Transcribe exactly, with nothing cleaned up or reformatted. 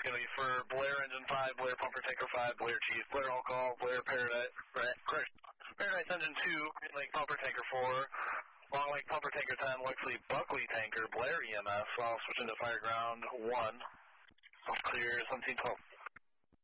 going to be for Blair Engine five, Blair Pumper Tanker five, Blair Chief, Blair All Call, Blair Paradise, right, correct. Paradise Engine two, Green Lake Pumper Tanker four, Long Lake Pumper Tanker ten, Wexley Buckley Tanker, Blair E M S, I'll switch into Fireground one. Clear seventeen twelve.